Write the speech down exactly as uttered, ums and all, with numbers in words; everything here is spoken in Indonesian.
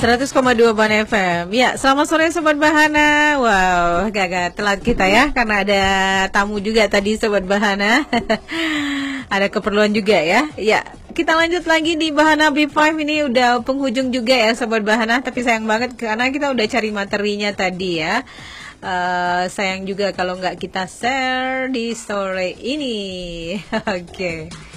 seratus koma dua Ban F M. Ya, selamat sore Sobat Bahana. Wow, agak telat kita ya, karena ada tamu juga tadi Sobat Bahana. Ada keperluan juga ya. Ya, kita lanjut lagi di Bahana B lima. Ini udah penghujung juga ya Sobat Bahana. Tapi sayang banget karena kita udah cari materinya tadi ya. Uh, sayang juga kalau nggak kita share di sore ini. Oke. Okay.